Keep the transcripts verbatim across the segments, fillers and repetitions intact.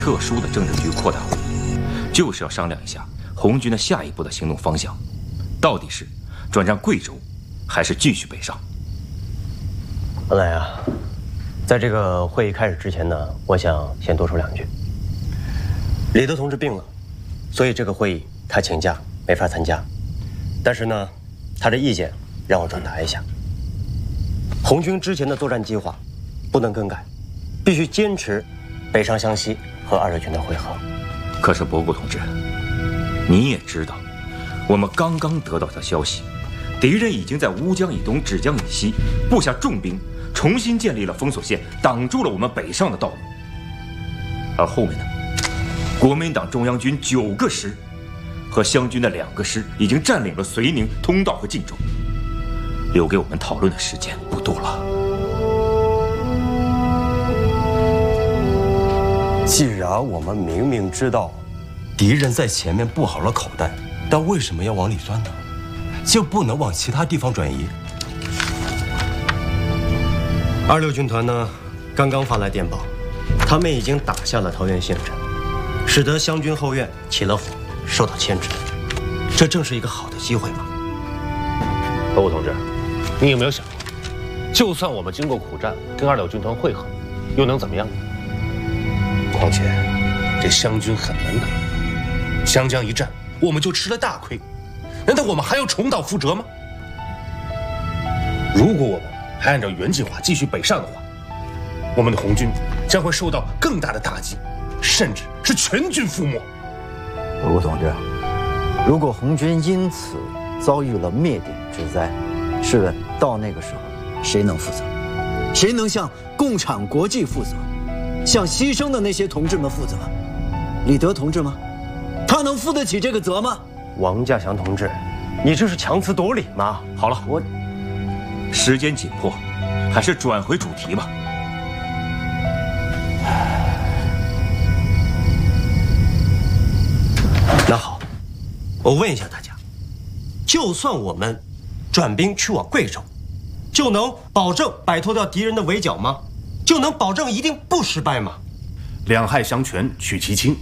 特殊的政治局扩大会议，就是要商量一下红军的下一步的行动方向，到底是转战贵州，还是继续北上？ 本来啊，在这个会议开始之前呢，我想先多说两句。李德同志病了，所以这个会议他请假没法参加。但是呢，他的意见让我转达一下。红军之前的作战计划不能更改，必须坚持北上湘西和二六军的会合。 可是博古同志，你也知道，我们刚刚得到的消息，敌人已经在乌江以东、芷江以西布下重兵，重新建立了封锁线，挡住了我们北上的道路。而后面呢，国民党中央军九个师和湘军的两个师已经占领了遂宁、通道和晋州，留给我们讨论的时间不多了。 既然我们明明知道敌人在前面布好了口袋，但为什么要往里钻呢？就不能往其他地方转移？ 二六军团呢，刚刚发来电报，他们已经打下了桃源县城，使得湘军后院起了火，受到牵制。这正是一个好的机会嘛。 博古同志，你有没有想过，就算我们经过苦战跟二六军团会合，又能怎么样呢？况且，这湘军很难打，湘江一战，我们就吃了大亏，难道我们还要重蹈覆辙吗？如果我们还按照原计划继续北上的话，我们的红军将会受到更大的打击，甚至是全军覆没。 博古同志，如果红军因此遭遇了灭顶之灾，试问到那个时候，谁能负责？谁能向共产国际负责？向牺牲的那些同志们负责？李德同志吗？他能负得起这个责吗？ 王稼祥同志，你这是强词夺理吗？ 好了，我时间紧迫，还是转回主题吧。 那好，我问一下大家，就算我们转兵去往贵州，就能保证摆脱掉敌人的围剿吗？就能保证一定不失败吗？ 两害相权取其轻，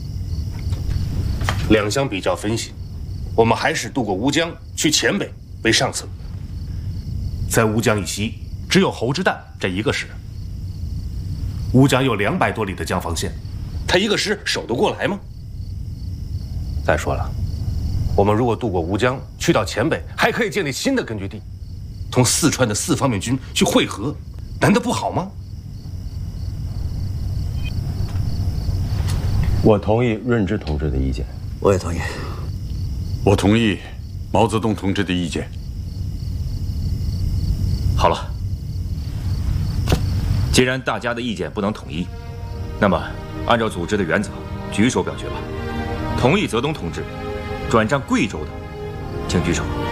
两相比较分析，我们还是渡过乌江去黔北为上策。在乌江以西，只有侯之旦这一个师。乌江有两百多里的江防线，他一个师守得过来吗？再说了，我们如果渡过乌江，去到黔北，还可以建立新的根据地，同四川的四方面军去会合，难道不好吗？ 我同意润之同志的意见。 我也同意。 我同意毛泽东同志的意见。 好了，既然大家的意见不能统一，那么按照组织的原则，举手表决吧。同意泽东同志转战贵州的，请举手。